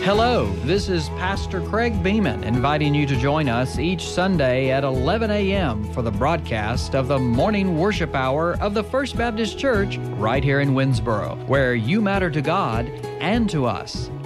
Hello, this is Pastor Craig Beeman inviting you to join us each Sunday at 11 a.m. for the broadcast of the morning worship hour of the First Baptist Church right here in Winnsboro, where you matter to God and to us.